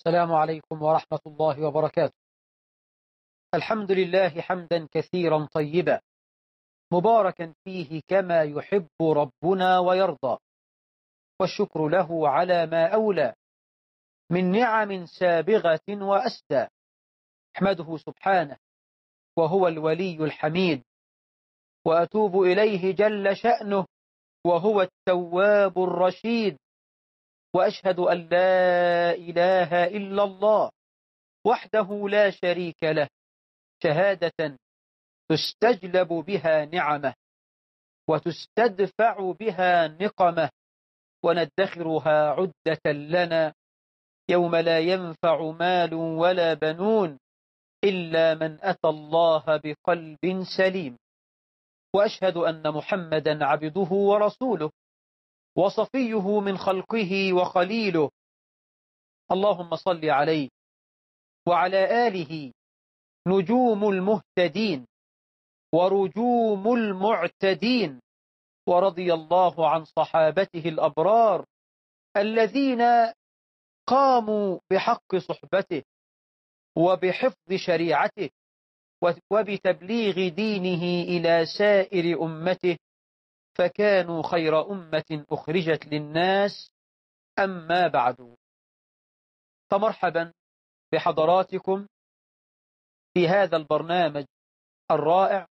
السلام عليكم ورحمة الله وبركاته. الحمد لله حمدا كثيرا طيبا مباركا فيه كما يحب ربنا ويرضى، والشكر له على ما أولى من نعم سابغة وأسدى. أحمده سبحانه وهو الولي الحميد، وأتوب إليه جل شأنه وهو التواب الرشيد، وأشهد أن لا إله إلا الله وحده لا شريك له، شهادة تستجلب بها نعمه وتستدفع بها نقمه، وندخرها عدة لنا يوم لا ينفع مال ولا بنون إلا من أتى الله بقلب سليم. وأشهد أن محمدا عبده ورسوله وصفيه من خلقه وخليله، اللهم صل عليه وعلى آله نجوم المهتدين ورجوم المعتدين. ورضي الله عن صحابته الأبرار الذين قاموا بحق صحبته وبحفظ شريعته وبتبليغ دينه إلى سائر أمته، فكانوا خير أمة أخرجت للناس. أما بعد، فمرحبا بحضراتكم في هذا البرنامج الرائع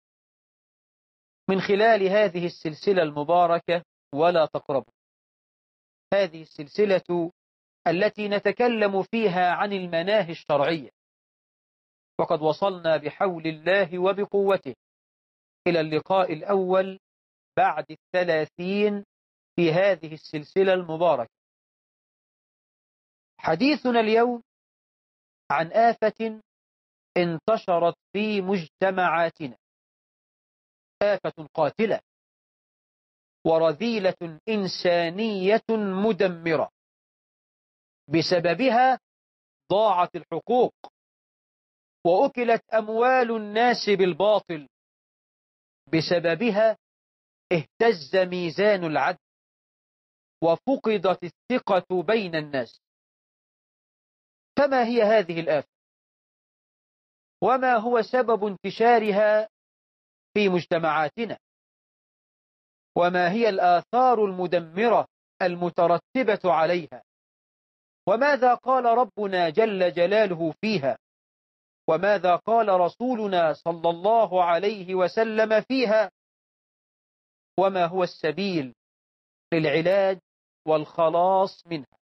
من خلال هذه السلسلة المباركة ولا تقربوا. هذه السلسلة التي نتكلم فيها عن المناهي الشرعية، وقد وصلنا بحول الله وبقوته إلى اللقاء الأول بعد 30 في هذه السلسلة المباركة. حديثنا اليوم عن آفة انتشرت في مجتمعاتنا، آفة قاتلة ورذيلة إنسانية مدمرة. بسببها ضاعت الحقوق وأكلت أموال الناس بالباطل، بسببها اهتز ميزان العدل وفقدت الثقة بين الناس. فما هي هذه الآفة؟ وما هو سبب انتشارها في مجتمعاتنا؟ وما هي الآثار المدمرة المترتبة عليها؟ وماذا قال ربنا جل جلاله فيها؟ وماذا قال رسولنا صلى الله عليه وسلم فيها؟ وما هو السبيل للعلاج والخلاص منها؟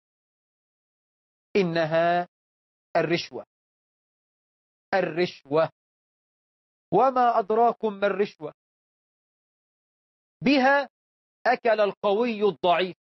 إنها الرشوة. الرشوة، وما أدراكم ما الرشوة؟ بها أكل القوي الضعيف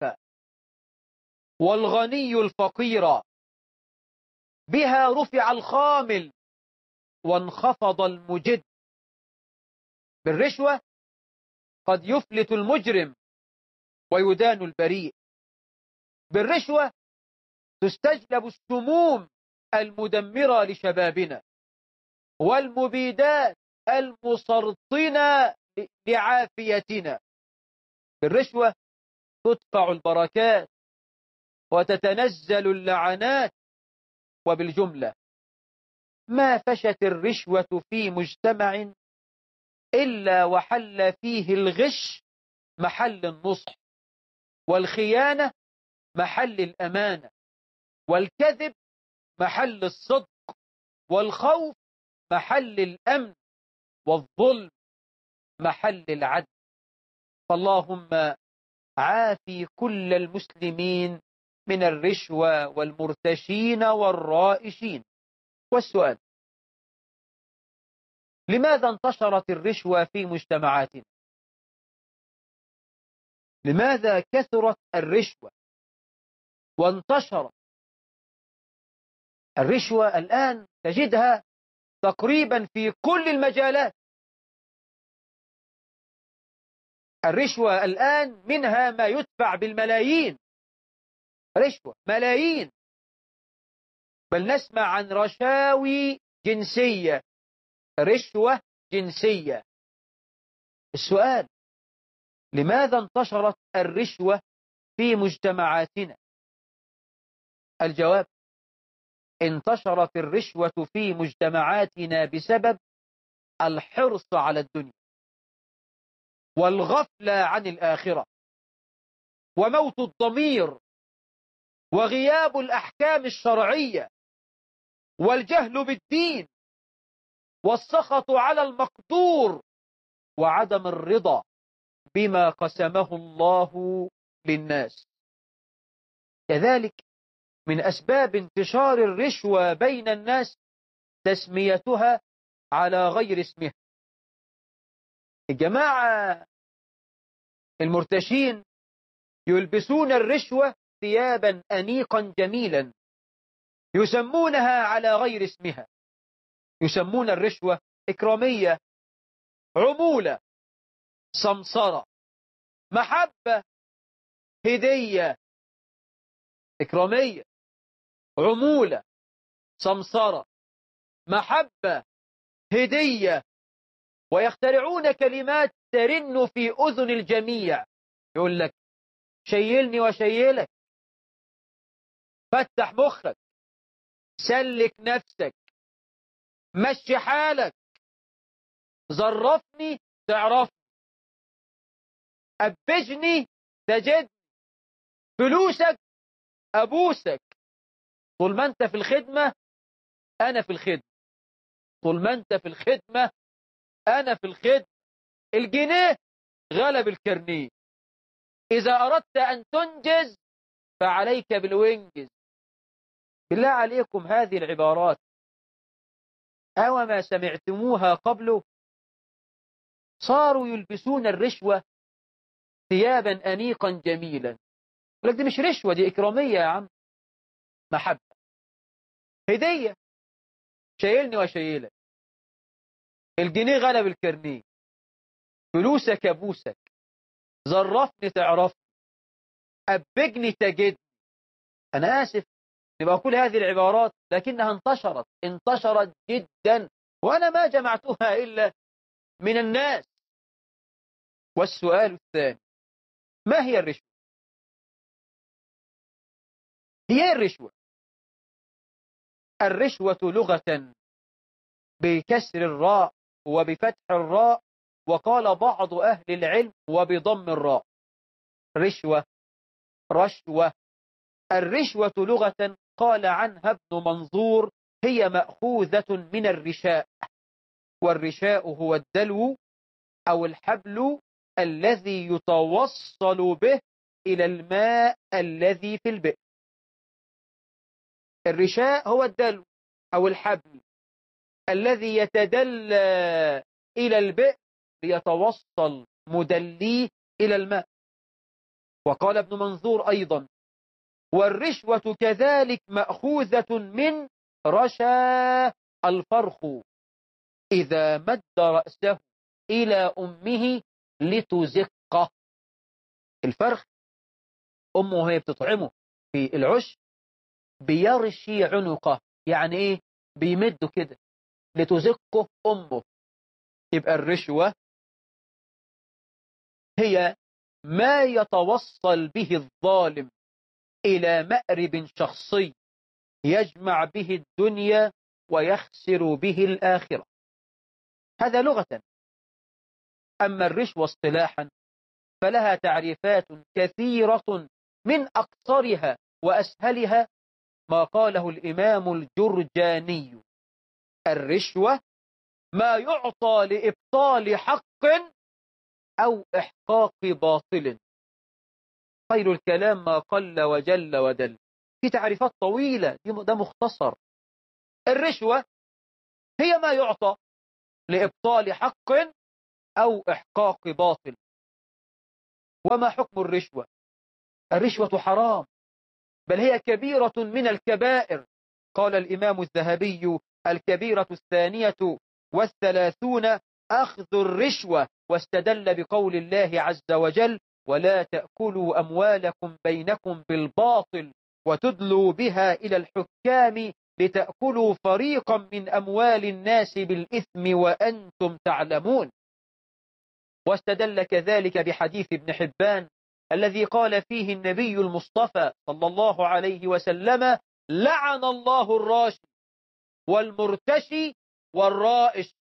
والغني الفقير، بها رفع الخامل وانخفض المجد. بالرشوة قد يفلت المجرم ويدان البريء. بالرشوة تستجلب السموم المدمرة لشبابنا والمبيدات المسرطنة لعافيتنا. بالرشوة تدفع البركات وتتنزل اللعنات. وبالجملة ما فشت الرشوة في مجتمع إلا وحل فيه الغش محل النصح، والخيانة محل الأمانة، والكذب محل الصدق، والخوف محل الأمن، والظلم محل العدل. فاللهم عافي كل المسلمين من الرشوة والمرتشين والرائشين. والسؤال: لماذا انتشرت الرشوة في مجتمعاتنا؟ لماذا كثرت الرشوة وانتشرت الرشوة؟ الآن تجدها تقريبا في كل المجالات. الرشوة الآن منها ما يدفع بالملايين، رشوة ملايين، بل نسمع عن رشاوي جنسية، رشوة جنسية. السؤال: لماذا انتشرت الرشوة في مجتمعاتنا؟ الجواب: انتشرت الرشوة في مجتمعاتنا بسبب الحرص على الدنيا والغفلة عن الآخرة وموت الضمير وغياب الأحكام الشرعية والجهل بالدين والسخط على المقدور وعدم الرضا بما قسمه الله للناس. كذلك من أسباب انتشار الرشوة بين الناس تسميتها على غير اسمها. الجماعة المرتشين يلبسون الرشوة ثيابا أنيقا جميلا يسمونها على غير اسمها، يسمون الرشوة إكرامية، عمولة، سمسرة، محبة، هدية. إكرامية، عمولة، سمسرة، محبة، هدية، ويخترعون كلمات ترن في أذن الجميع. يقول لك شيلني وشيلك، فتح مخك، سلك نفسك، مشي حالك، ظرفني تعرفني، أبجني تجد، فلوسك أبوسك. طول ما أنت في الخدمة أنا في الخدمة، طول ما أنت في الخدمة أنا في الخدمة. الجنيه غلب الكرنيه. إذا أردت أن تنجز فعليك بالوينجز. بالله عليكم هذه العبارات أو ما سمعتموها قبل؟ صاروا يلبسون الرشوة ثيابا أنيقا جميلا. لك دي مش رشوة، دي إكرامية يا عم، محبة، هدية، شايلني وشايلك، الجنيه غلب الكرنيه، فلوسك أبوسك، ظرفني تعرفني، أبجني تجدني. أنا آسف نبقى أقول هذه العبارات، لكنها انتشرت جدا، وأنا ما جمعتها إلا من الناس. والسؤال الثاني، ما هي الرشوة؟ هي الرشوة. الرشوة لغة بكسر الراء وبفتح الراء، وقال بعض أهل العلم وبضم الراء. رشوة، رشوة. الرشوة لغة قال عنها ابن منظور هي مأخوذة من الرشاء، والرشاء هو الدلو أو الحبل الذي يتوصل به إلى الماء الذي في البئر. الرشاء هو الدلو أو الحبل الذي يتدلى إلى البئر ليتوصل مدليه إلى الماء. وقال ابن منظور أيضا: والرشوة كذلك مأخوذة من رشا الفرخ إذا مد رأسه إلى أمه لتزقه. الفرخ أمه وهي بتطعمه في العش بيرشي عنقه، يعني إيه؟ بيمده كده لتزقه أمه. يبقى الرشوة هي ما يتوصل به الظالم إلى مأرب شخصي يجمع به الدنيا ويخسر به الآخرة. هذا لغة. أما الرشوة اصطلاحا فلها تعريفات كثيرة، من أقصرها وأسهلها ما قاله الإمام الجرجاني: الرشوة ما يعطى لإبطال حق أو إحقاق باطل. خير الكلام ما قل وجل ودل. في تعريفات طويلة، ده مختصر. الرشوة هي ما يعطى لإبطال حق أو إحقاق باطل. وما حكم الرشوة؟ الرشوة حرام، بل هي كبيرة من الكبائر. قال الإمام الذهبي: الكبيرة 32 أخذ الرشوة، واستدل بقول الله عز وجل: ولا تأكلوا أموالكم بينكم بالباطل وتدلوا بها إلى الحكام لتأكلوا فريقا من أموال الناس بالإثم وأنتم تعلمون. واستدل كذلك بحديث ابن حبان الذي قال فيه النبي المصطفى صلى الله عليه وسلم: لعن الله الراشي والمرتشي والرائش.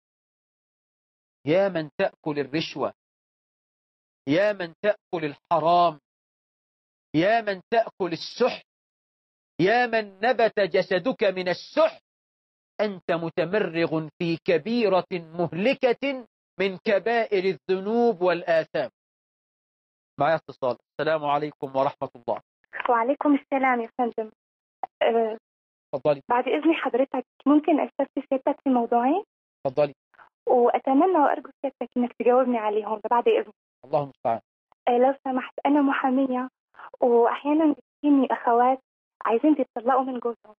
يا من تأكل الرشوة، يا من تأكل الحرام، يا من تأكل السحت، يا من نبت جسدك من السحت، أنت متمرغ في كبيرة مهلكة من كبائر الذنوب والآثام. معي اتصال. السلام عليكم ورحمة الله. وعليكم السلام يا فندم. تفضلي. بعد إذن حضرتك ممكن أستفسر سيادتك في موضوعين؟ تفضلي. وأتمنى وأرجو سيادتك إنك تجاوبني عليهم بعد إذن. الله المستعان. لو سمحت، أنا محامية وأحيانا بتجيني أخوات عايزين يتطلقوا من جوزهم،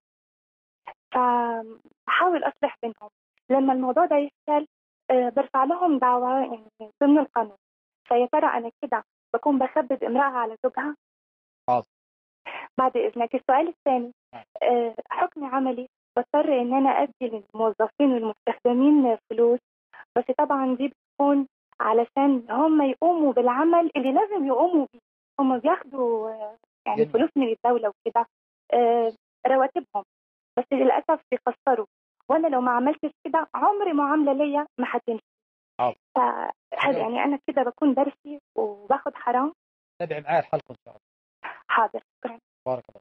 فبحاول أصلح بينهم. لما الموضوع ده يحصل برفع لهم دعوة يعني ضمن القانون. فيا ترى أنا كده بكون بخبز امرأة على زوجها؟ حاضر. بعد إذنك السؤال الثاني، حكم عملي بضطر إن أنا أدي للموظفين والمستخدمين فلوس، بس طبعا دي بتكون علشان هم يقوموا بالعمل اللي لازم يقوموا بيه. هم بياخدوا يعني جميل. فلوس من الدولة وكده، رواتبهم، بس للأسف بيقصروا، وأنا لو ما عملتش كده عمري معاملة ليا ما هتمشي. فهل يعني أنا كده بكون برسي وباخد حرام؟ تابع معايا الحلقة إن شاء الله. حاضر، شكرا. بارك الله.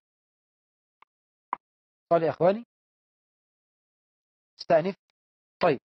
قال يا أخواني استأنف. طيب،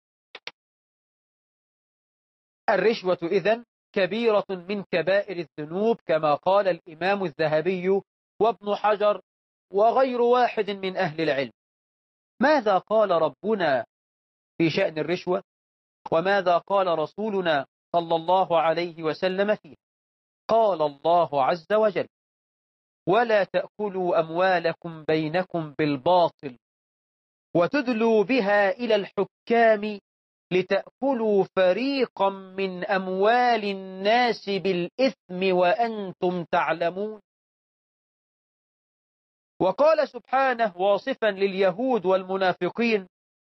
الرشوة إذن كبيرة من كبائر الذنوب كما قال الإمام الذهبي وابن حجر وغير واحد من أهل العلم. ماذا قال ربنا في شأن الرشوة، وماذا قال رسولنا صلى الله عليه وسلم فيه؟ قال الله عز وجل: ولا تأكلوا أموالكم بينكم بالباطل وتدلوا بها إلى الحكام لتأكلوا فريقا من أموال الناس بالإثم وأنتم تعلمون. وقال سبحانه واصفا لليهود والمنافقين: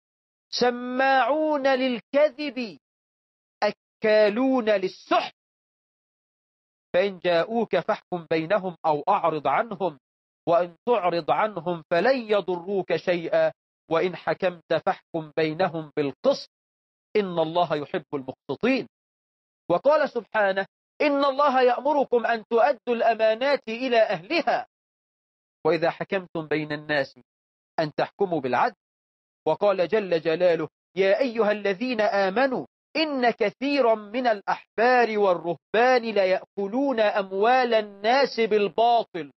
سماعون للكذب أكالون للسحت فإن جاءوك فاحكم بينهم أو أعرض عنهم وإن تعرض عنهم فلن يضروك شيئا وإن حكمت فاحكم بينهم بالقسط إن الله يحب المقسطين. وقال سبحانه: إن الله يأمركم أن تؤدوا الأمانات إلى أهلها وإذا حكمتم بين الناس أن تحكموا بالعدل. وقال جل جلاله: يا أيها الذين آمنوا إن كثيرا من الأحبار والرهبان ليأكلون أموال الناس بالباطل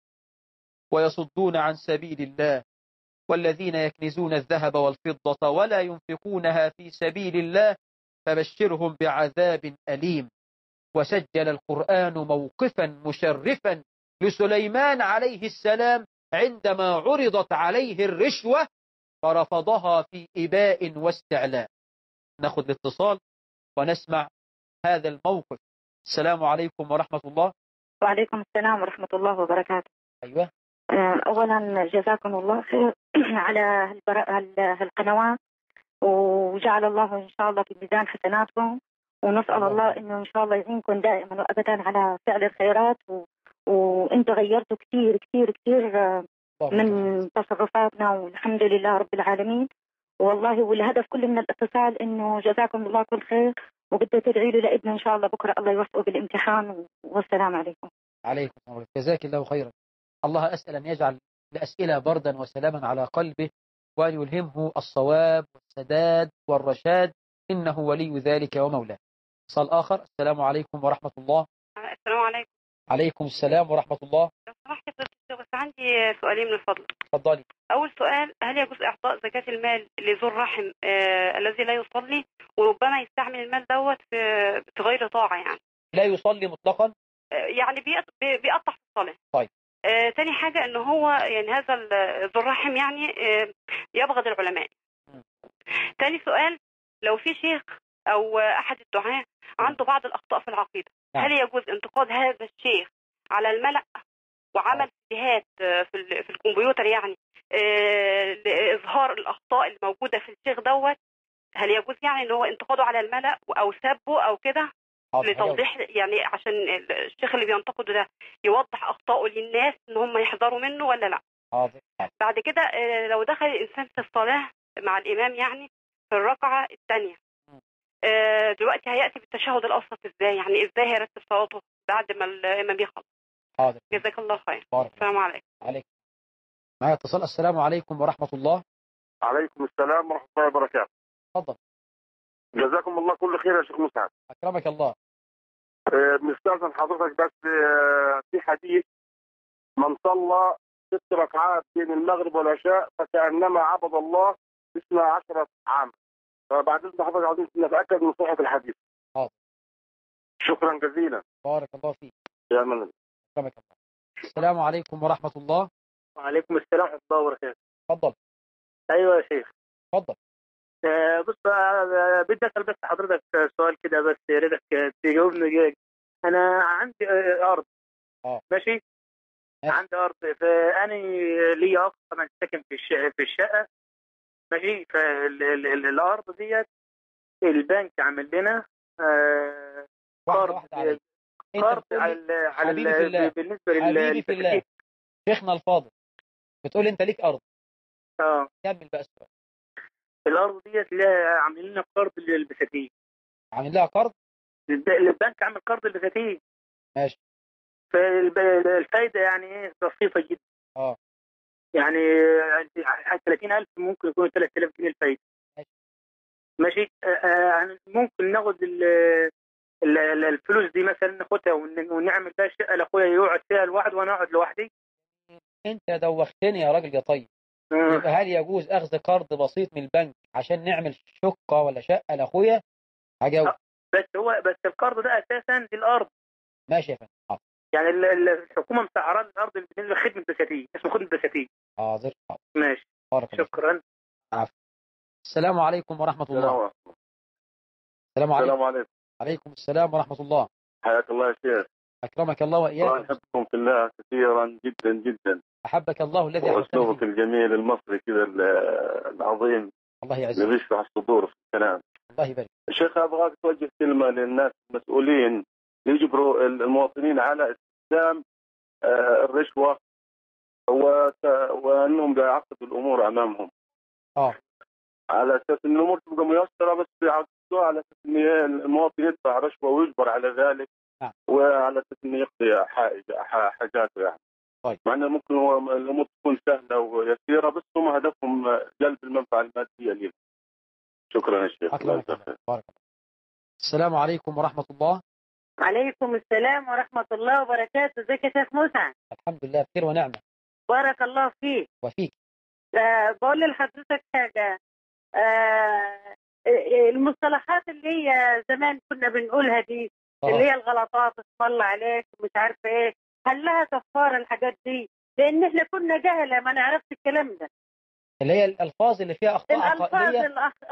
ويصدون عن سبيل الله والذين يكنزون الذهب والفضة ولا ينفقونها في سبيل الله فبشرهم بعذاب أليم. وسجل القرآن موقفا مشرفا لسليمان عليه السلام عندما عرضت عليه الرشوة فرفضها في إباء واستعلاء. ناخذ الاتصال ونسمع هذا الموقف. السلام عليكم ورحمة الله. وعليكم السلام ورحمة الله وبركاته. أيوة. أولا جزاكم الله خير على هالقنوات، وجعل الله إن شاء الله في ميزان حسناتكم، ونسأل الله إنه إن شاء الله يعينكم دائما وأبدا على فعل الخيرات، وأنتم غيرتوا كثير كثير كثير من تصرفاتنا، والحمد لله رب العالمين. والله والهدف كله من الاتصال إنه جزاكم الله كل خير، وبدي تدعي له لابنه إن شاء الله بكرة الله يوفقه بالامتحان، والسلام عليكم. عليكم جزاك الله خيرا. الله أسأل أن يجعل الأسئلة بردا وسلاما على قلبه وأن يلهمه الصواب والسداد والرشاد إنه ولي ذلك ومولاه. اتصال آخر. السلام عليكم ورحمة الله. السلام عليكم. عليكم السلام ورحمة الله. لو سمحت بس عندي سؤالين من فضلك. تفضلي. أول سؤال: هل يجوز إعطاء زكاة المال لذو الرحم الذي لا يصلي وربما يستعمل المال دوت في غير طاعة؟ يعني لا يصلي مطلقا، يعني بيقطع في الصلاة. طيب. تاني حاجة إنه هو يعني هذا ذو الرحم يعني يبغض العلماء. تاني سؤال: لو في شيخ أو أحد الدعاة عنده بعض الأخطاء في العقيدة، هل يجوز انتقاد هذا الشيخ على الملأ وعمل فيديوهات في الكمبيوتر يعني لإظهار الأخطاء الموجودة في الشيخ دوت؟ هل يجوز يعني إن هو انتقاده على الملأ أو سبه أو كده لتوضيح يعني عشان الشيخ اللي بينتقده ده يوضح أخطائه للناس إن هم يحذروا منه ولا لا؟ حاضر. بعد كده لو دخل الإنسان في الصلاة مع الإمام يعني في الركعة الثانية، دلوقتي هيأتي بالتشهد الأوسط إزاي؟ يعني إزاي هيرتب صلاته بعد ما الإمام يخلص؟ حاضر. جزاك الله خير. بارك. السلام عليكم. عليكم. معايا اتصال. السلام عليكم ورحمة الله. عليكم السلام ورحمة الله وبركاته. تفضل. جزاكم الله كل خير يا شيخ مسعد. أكرمك الله. بنستأذن حضرتك بس في حديث: من صلى 6 ركعات بين المغرب والعشاء فكأنما عبد الله 12 عاما. فبعد إذن حضرتك عاوزين نتأكد من صحة الحديث. حاضر. شكرا جزيلا. بارك الله فيك. يا من الله. أكرمك الله. السلام عليكم ورحمة الله. وعليكم السلام ورحمة الله وبركاته. تفضل. أيوة يا شيخ. تفضل. بص، بدي أسأل بس حضرتك سؤال كده، بس يا ريتك تجاوبني. أنا عندي أرض. ماشي. عندي أرض، فأنا لي أخ طبعا ساكن في الشقة. ماشي. فالأرض ديت البنك عامل لنا قرض على بالنسبة حبيبي في الله. شيخنا الفاضل، بتقول أنت ليك أرض. كمل بقى السؤال. الأرض ديت عاملين لنا قرض للبساتين. عامل لها قرض؟ البنك عامل قرض للبساتين. ماشي. فالفايدة يعني إيه بسيطة جدا. يعني 30,000 ممكن يكون 3,000 جنيه الفايدة. ماشي. ممكن ناخد الفلوس دي مثلا ناخدها ونعمل بها شقة لأخويا يقعد فيها لوحده وأنا أقعد لوحدي. أنت دوختني يا راجل يا طيب. يبقى هل يجوز أخذ قرض بسيط من البنك عشان نعمل شقة ولا شقة لأخويا؟ هجاوب. بس القرض ده أساسا دي الأرض. ماشي يا فندم. يعني الحكومة مسعرة الأرض بالنسبة لخدمة البساتين، اسمه خدمة البساتين. حاضر. ماشي. شكرا. عفوا. السلام عليكم ورحمة الله. السلام عليكم. السلام عليكم. عليكم السلام ورحمة الله. حياك الله يا شيخ. أكرمك الله وإياك. أحبكم في الله كثيرا جدا جدا. أحبك الله الذي أحببتني فيه. وأسلوبك الجميل المصري كذا العظيم. الله يعزك. يشرح الصدور في الكلام. الله يبارك. شيخ، أبغاك توجه كلمة للناس المسؤولين يجبروا المواطنين على استخدام الرشوة وأنهم يعقدوا الأمور أمامهم. على أساس أن الأمور تبقى ميسرة، بس يعقدوها على أساس أن المواطن يدفع رشوة ويجبر على ذلك. وعلى أساس أنه يقضي حاجاته يعني. طيب. مع أنه ممكن الأمور تكون سهلة ويسيرة، بس هم هدفهم جلب المنفعة المادية لهم. شكرا يا شيخ. بارك الله. السلام عليكم ورحمة الله. عليكم السلام ورحمة الله وبركاته. ازيك يا شيخ موسى؟ الحمد لله بخير ونعمة. بارك الله فيك. وفيك. بقول لحضرتك حاجة. المصطلحات اللي هي زمان كنا بنقولها دي، اللي هي الغلطات، اسم الله عليك ومش عارفة ايه، هل لها كفارة الحاجات دي؟ لأن احنا كنا جهلة ما نعرفش الكلام ده. اللي هي الألفاظ اللي فيها أخطاء عقائدية.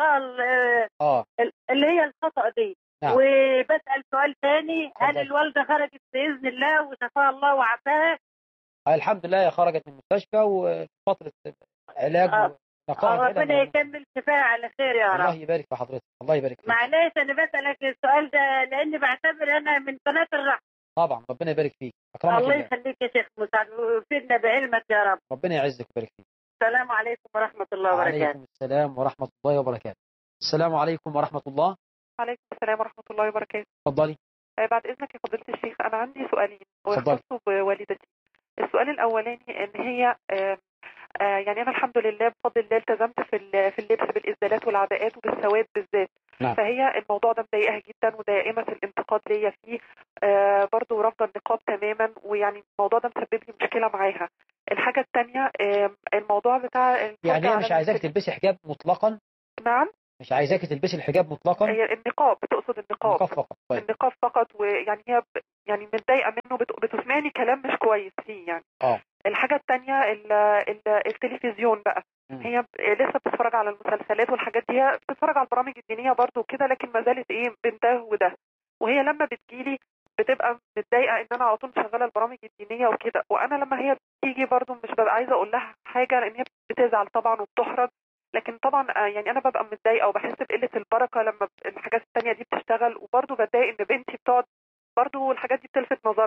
اللي هي الخطأ دي. نعم. وبسأل سؤال ثاني، هل الوالدة خرجت بإذن الله وشفاها الله وعافاها؟ الحمد لله، خرجت من المستشفى وفترة علاج ونقاهة. ربنا يكمل شفاها على خير يا رب. الله يبارك في حضرتك. الله يبارك فيك. معلش أنا بسألك السؤال ده لأني بعتبر أنا من قناة الرحمة. طبعا ربنا يبارك فيك. أكرمك الله يخليك يا شيخ مسعد ويفيدنا بعلمك يا رب. ربنا يعزك ويبارك فيك. السلام عليكم ورحمة الله وبركاته. وعليكم السلام ورحمة الله وبركاته. السلام عليكم ورحمة الله. عليكم السلام ورحمة الله وبركاته. اتفضلي. بعد إذنك يا فضيلة الشيخ، أنا عندي سؤالين ويخصوا بوالدتي. السؤال الأولاني إن هي يعني أنا الحمد لله بفضل الله التزمت في اللبس بالإزالات والعباءات وبالثواب بالذات. نعم. فهي الموضوع ده مضايقها جدا ودائمة الانتقاد ليا فيه. برضو رافضة النقاب تماما، ويعني الموضوع ده مسبب لي مشكلة معاها. الحاجة الثانية الموضوع بتاع يعني هي مش عايزاك تلبسي حجاب مطلقا؟ نعم. مش عايزاك تلبسي الحجاب مطلقا؟ هي النقاب، تقصد النقاب. النقاب فقط. طيب. النقاب فقط، ويعني هي يعني متضايقة منه، بتسمعني كلام مش كويس فيه يعني. الحاجة الثانية التلفزيون بقى. هي لسه بتتفرج على المسلسلات والحاجات دي، هي بتتفرج على البرامج الدينية برضو وكده، لكن ما زالت بنته وده. وهي لما بتجيلي بتبقى متضايقة ان انا على طول شغالة البرامج الدينية وكده، وانا لما هي بتيجي برضو مش ببقى عايزة اقول لها حاجة، لان هي بتزعل طبعا وبتحرج. لكن طبعا يعني انا ببقى متضايقة وبحس بقلة البركة لما الحاجات التانية دي بتشتغل، وبرضو بتضايق ان بنتي بتقعد برضو الحاجات دي بتلفت نظرها.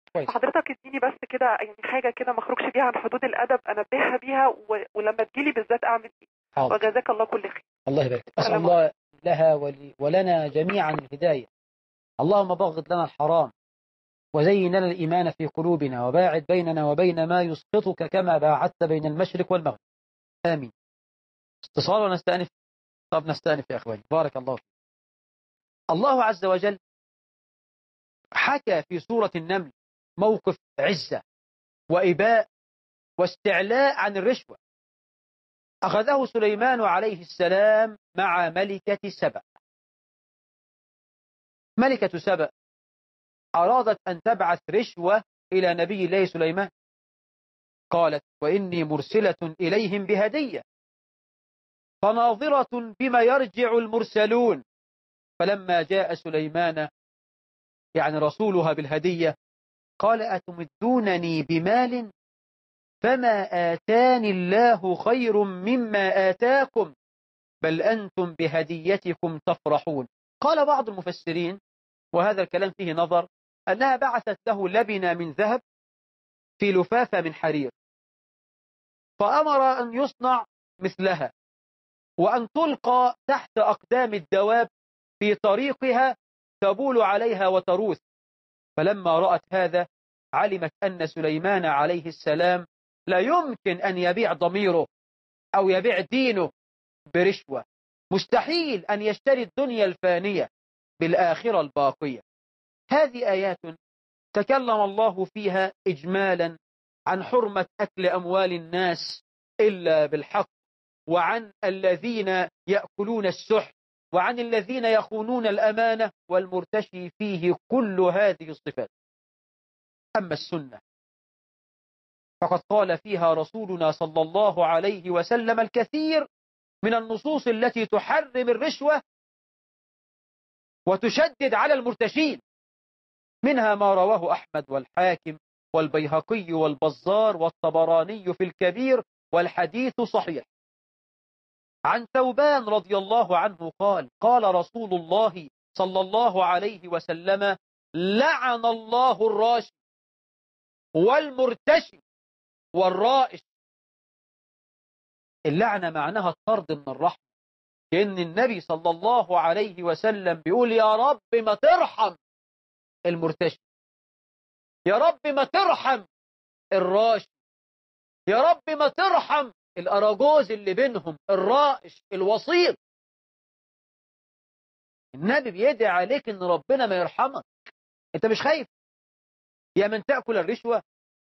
فحضرتك اديني بس كده يعني حاجة كده ما اخرجش بيها عن حدود الأدب أنبهها بيها ولما تجيلي بالذات أعمل إيه. وجزاك الله كل خير. الله يبارك. أسأل الله لها ولنا جميعا الهداية. اللهم بغض لنا الحرام وزين لنا الإيمان في قلوبنا وباعد بيننا وبين ما يسقطك كما باعدت بين المشرق والمغرب. آمين. اتصال ونستأنف. طب نستأنف يا أخواني بارك الله فيك. الله عز وجل حكى في سورة النمل موقف عزة وإباء واستعلاء عن الرشوة أخذه سليمان عليه السلام مع ملكة سبأ. ملكة سبأ أرادت أن تبعث رشوة إلى نبي الله سليمان. قالت وإني مرسلة إليهم بهدية فناظرة بما يرجع المرسلون. فلما جاء سليمان يعني رسولها بالهدية قال أتمدونني بمال فما آتاني الله خير مما آتاكم بل أنتم بهديتكم تفرحون. قال بعض المفسرين وهذا الكلام فيه نظر أنها بعثت له لبنة من ذهب في لفافة من حرير فأمر أن يصنع مثلها وأن تلقى تحت أقدام الدواب في طريقها تبول عليها وتروث. فلما رأت هذا علمت أن سليمان عليه السلام لا يمكن أن يبيع ضميره أو يبيع دينه برشوة. مستحيل أن يشتري الدنيا الفانية بالآخرة الباقية. هذه آيات تكلم الله فيها إجمالا عن حرمة أكل أموال الناس إلا بالحق وعن الذين يأكلون السحت وعن الذين يخونون الأمانة والمرتشي فيه كل هذه الصفات. أما السنة فقد قال فيها رسولنا صلى الله عليه وسلم الكثير من النصوص التي تحرم الرشوة وتشدد على المرتشين، منها ما رواه أحمد والحاكم والبيهقي والبزار والطبراني في الكبير والحديث صحيح. عن ثوبان رضي الله عنه قال قال رسول الله صلى الله عليه وسلم لعن الله الراشي والمرتشي والرائش. اللعنة معناها الطرد من الرحمة، لأن النبي صلى الله عليه وسلم بيقول يا رب ما ترحم المرتشي، يا رب ما ترحم الراشي، يا رب ما ترحم الأراجوز اللي بينهم الرائش الوسيط. النبي بيدعي عليك ان ربنا ما يرحمك. انت مش خايف يا من تأكل الرشوة؟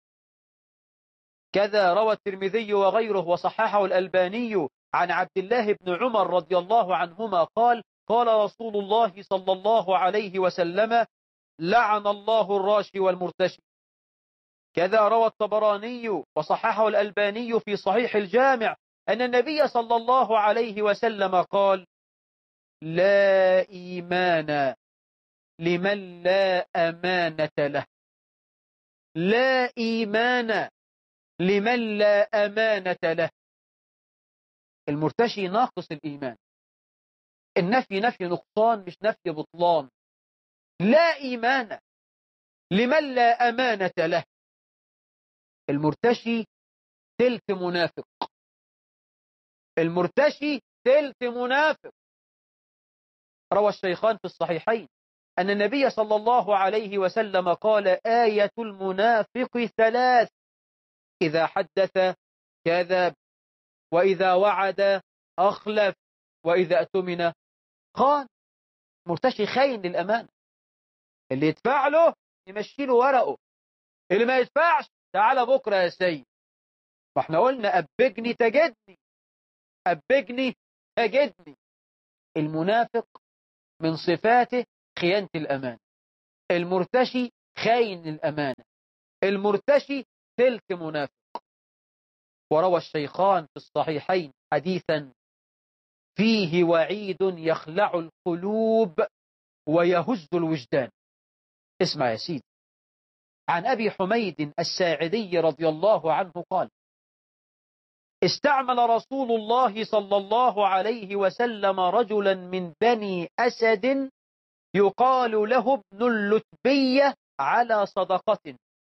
كذا روى الترمذي وغيره وصححه الألباني عن عبد الله بن عمر رضي الله عنهما قال قال رسول الله صلى الله عليه وسلم لعن الله الراشي والمرتشي. كذا روى الطبراني وصححه الألباني في صحيح الجامع أن النبي صلى الله عليه وسلم قال لا إيمان لمن لا أمانة له، لا إيمان لمن لا أمانة له. المرتشي ناقص الإيمان. النفي نفي نقصان مش نفي بطلان. لا إيمان لمن لا أمانة له. المرتشي تلت منافق، المرتشي تلت منافق. روى الشيخان في الصحيحين أن النبي صلى الله عليه وسلم قال آية المنافق ثلاث: إذا حدث كذب، وإذا وعد أخلف، وإذا أتمن خان. مرتشي خاين للأمانة. اللي يدفع له يمشي له ورقه، اللي ما يدفعش تعالى بكرة يا سيد. واحنا قلنا أبجني تجدني، أبجني تجدني. المنافق من صفاته خيانة الأمانة. المرتشي خاين للأمانة. المرتشي تلك منافق. وروى الشيخان في الصحيحين حديثا فيه وعيد يخلع القلوب ويهز الوجدان. اسمع يا سيدي. عن أبي حميد الساعدي رضي الله عنه قال استعمل رسول الله صلى الله عليه وسلم رجلا من بني أسد يقال له ابن اللتبية على صدقة،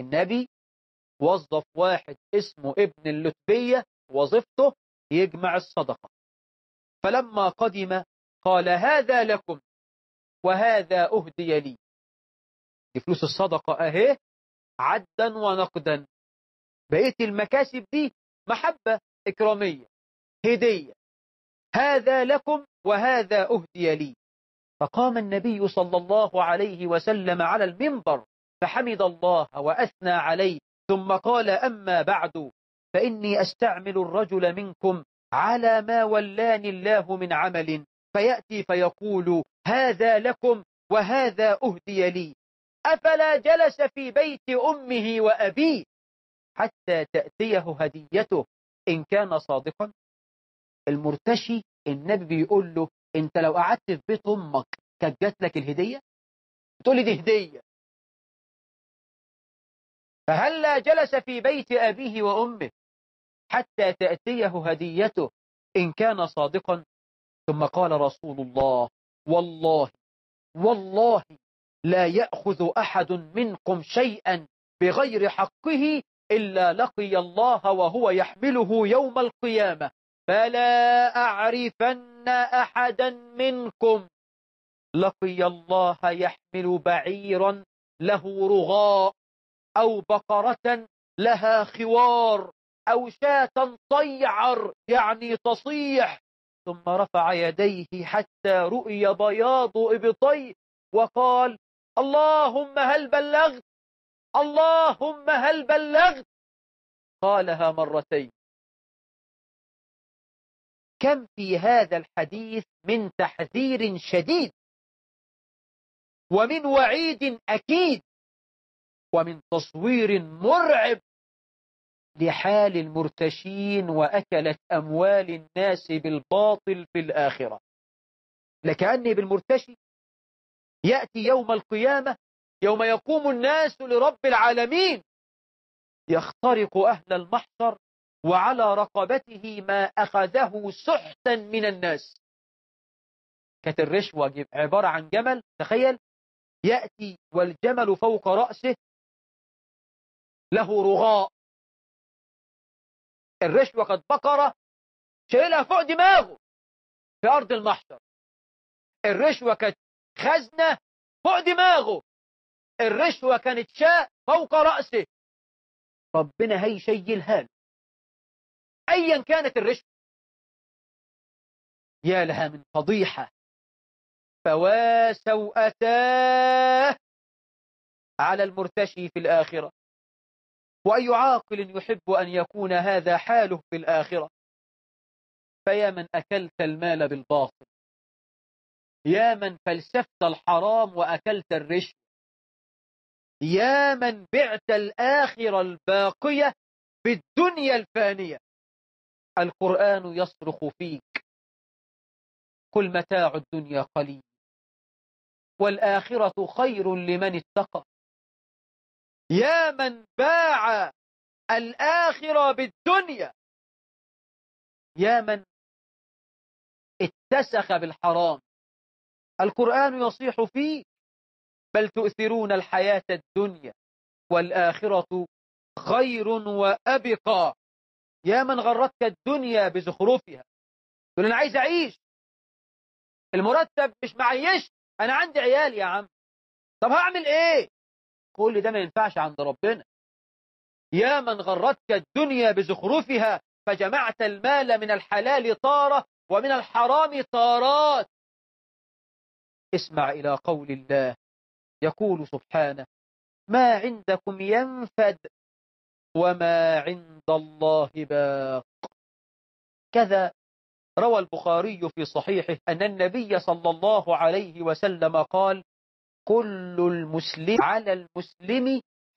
النبي وظف واحد اسمه ابن اللتبية، وظيفته يجمع الصدقة. فلما قدم قال هذا لكم وهذا أهدي لي. دي فلوس الصدقة أهي عدا ونقدا، بقية المكاسب دي محبة إكرامية هدية، هذا لكم وهذا أهدي لي. فقام النبي صلى الله عليه وسلم على المنبر فحمد الله وأثنى عليه، ثم قال أما بعد فإني أستعمل الرجل منكم على ما ولاني الله من عمل، فيأتي فيقول هذا لكم وهذا أهدي لي، أفلا جلس في بيت أمه وأبيه حتى تأتيه هديته إن كان صادقا. المرتشي النبي بيقول له انت لو قعدت في بيت امك كانت جات لك الهديه؟ تقول لي دي هديه. فهلا جلس في بيت ابيه وامه حتى تاتيه هديته ان كان صادقا. ثم قال رسول الله والله لا ياخذ احد منكم شيئا بغير حقه الا لقي الله وهو يحمله يوم القيامه، فلا أعرفن أحدا منكم لقي الله يحمل بعيرا له رغاء أو بقرة لها خوار أو شاة طيعر يعني تصيح، ثم رفع يديه حتى رؤي بياض إبطيه وقال اللهم هل بلغت، اللهم هل بلغت، قالها مرتين. كم في هذا الحديث من تحذير شديد ومن وعيد أكيد ومن تصوير مرعب لحال المرتشين وأكلت أموال الناس بالباطل في الآخرة. لكأني بالمرتشي يأتي يوم القيامة يوم يقوم الناس لرب العالمين يخترق أهل المحشر وعلى رقبته ما أخذه سحتا من الناس. كانت الرشوة عبارة عن جمل، تخيل يأتي والجمل فوق رأسه له رغاء. الرشوة كانت بقرة شايلها فوق دماغه في أرض المحشر. الرشوة كانت خزنة فوق دماغه. الرشوة كانت شاء فوق رأسه. ربنا هيشيلها له أيا كانت الرشوة. يا لها من فضيحة. فواسوا أتاه على المرتشي في الآخرة. وأي عاقل يحب أن يكون هذا حاله في الآخرة؟ فيا من أكلت المال بالباطل، يا من فلسفت الحرام وأكلت الرشوة، يا من بعت الآخرة الباقية بالدنيا الفانية. القرآن يصرخ فيك قل متاع الدنيا قليل والآخرة خير لمن اتقى. يا من باع الآخرة بالدنيا، يا من اتسخ بالحرام. القرآن يصيح فيك بل تؤثرون الحياة الدنيا والآخرة خير وأبقى. يا من غرتك الدنيا بزخرفها، تقول أنا عايز أعيش، المرتب مش معيش، أنا عندي عيال يا عم، طب هعمل إيه؟ كل ده ما ينفعش عند ربنا. يا من غرتك الدنيا بزخرفها فجمعت المال من الحلال طارة ومن الحرام طارات. اسمع إلى قول الله، يقول سبحانه ما عندكم ينفد وما عند الله باق. كذا روى البخاري في صحيحه أن النبي صلى الله عليه وسلم قال كل المسلم على المسلم